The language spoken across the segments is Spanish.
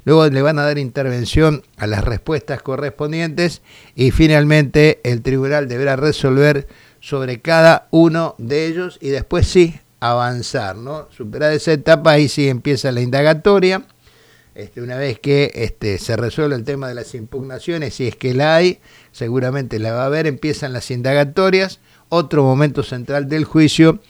luego le van a dar intervención a las respuestas correspondientes y finalmente el tribunal deberá resolver sobre cada uno de ellos y después sí avanzar, ¿no? Superar esa etapa, ahí sí empieza la indagatoria. Una vez que se resuelve el tema de las impugnaciones, si es que la hay, seguramente la va a haber, empiezan las indagatorias, otro momento central del juicio,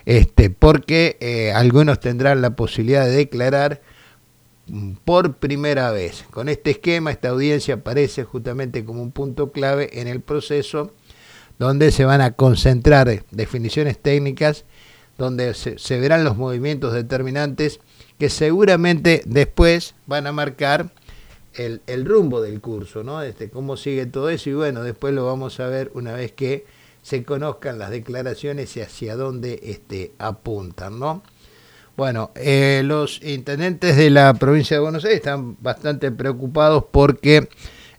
porque algunos tendrán la posibilidad de declarar por primera vez. Con este esquema, esta audiencia aparece justamente como un punto clave en el proceso, donde se van a concentrar definiciones técnicas, donde se verán los movimientos determinantes que seguramente después van a marcar el rumbo del curso, ¿no? Cómo sigue todo eso, y bueno, después lo vamos a ver una vez que se conozcan las declaraciones y hacia dónde apuntan, ¿no? Bueno, los intendentes de la provincia de Buenos Aires están bastante preocupados porque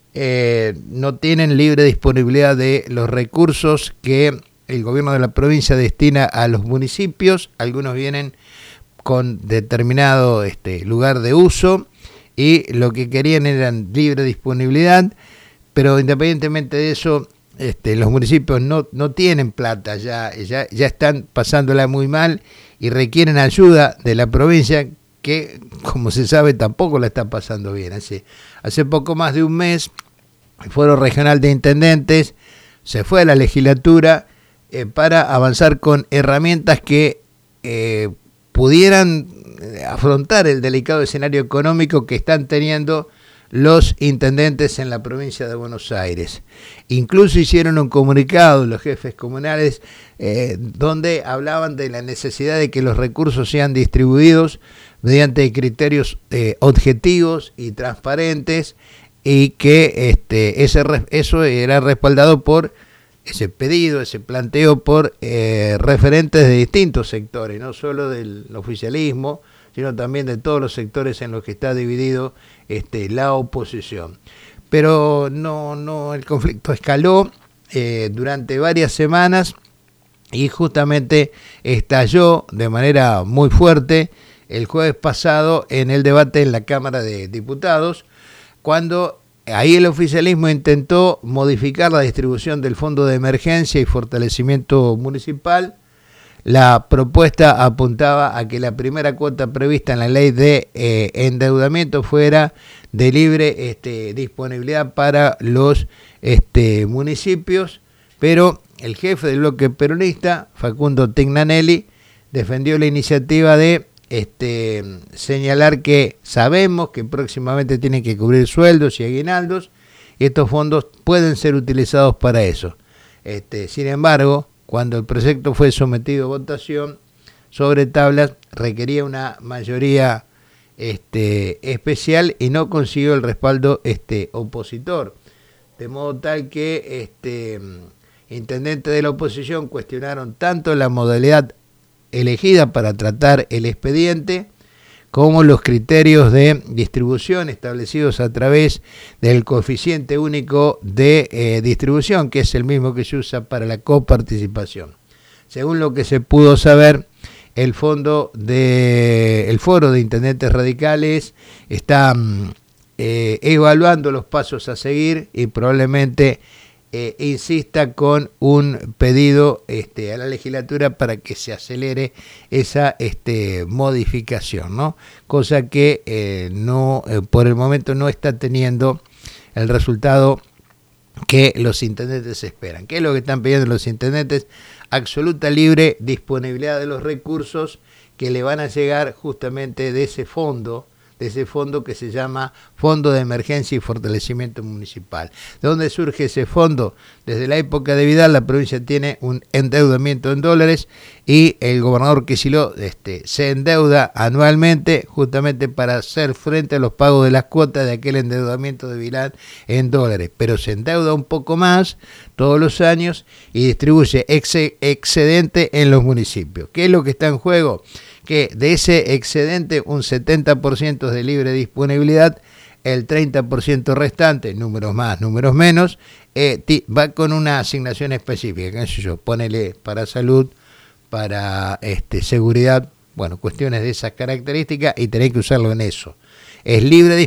no tienen libre disponibilidad de los recursos que el gobierno de la provincia destina a los municipios. Algunos vienen con determinado lugar de uso y lo que querían era libre disponibilidad, pero independientemente de eso, los municipios no tienen plata, ya están pasándola muy mal y requieren ayuda de la provincia, que como se sabe tampoco la está pasando bien. Hace poco más de un mes el Foro Regional de Intendentes se fue a la legislatura para avanzar con herramientas que pudieran afrontar el delicado escenario económico que están teniendo los intendentes en la provincia de Buenos Aires. Incluso hicieron un comunicado los jefes comunales donde hablaban de la necesidad de que los recursos sean distribuidos mediante criterios objetivos y transparentes, y que eso era respaldado por ese pedido, ese planteo por referentes de distintos sectores, no solo del oficialismo, sino también de todos los sectores en los que está dividido la oposición. Pero no, el conflicto escaló durante varias semanas y justamente estalló de manera muy fuerte el jueves pasado en el debate en la Cámara de Diputados, cuando ahí el oficialismo intentó modificar la distribución del Fondo de Emergencia y Fortalecimiento Municipal. La propuesta apuntaba a que la primera cuota prevista en la ley de endeudamiento fuera de libre disponibilidad para los municipios, pero el jefe del bloque peronista, Facundo Tignanelli, defendió la iniciativa de señalar que sabemos que próximamente tienen que cubrir sueldos y aguinaldos y estos fondos pueden ser utilizados para eso. Sin embargo, cuando el proyecto fue sometido a votación sobre tablas, requería una mayoría especial y no consiguió el respaldo opositor, de modo tal que intendentes de la oposición cuestionaron tanto la modalidad elegida para tratar el expediente como los criterios de distribución establecidos a través del coeficiente único de distribución, que es el mismo que se usa para la coparticipación. Según lo que se pudo saber, el Foro de Intendentes Radicales está evaluando los pasos a seguir y probablemente insista con un pedido a la legislatura para que se acelere esa modificación, ¿no? Cosa que no por el momento no está teniendo el resultado que los intendentes esperan. ¿Qué es lo que están pidiendo los intendentes? Absoluta libre disponibilidad de los recursos que le van a llegar justamente de ese fondo que se llama Fondo de Emergencia y Fortalecimiento Municipal. ¿De dónde surge ese fondo? Desde la época de Vidal, la provincia tiene un endeudamiento en dólares y el gobernador Kicillof se endeuda anualmente justamente para hacer frente a los pagos de las cuotas de aquel endeudamiento de Vidal en dólares, pero se endeuda un poco más todos los años y distribuye excedente en los municipios. ¿Qué es lo que está en juego? Que de ese excedente un 70% de libre disponibilidad, el 30% restante, números más, números menos, va con una asignación específica, qué sé yo, ponele para salud, para seguridad, bueno, cuestiones de esas características y tenés que usarlo en eso. Es libre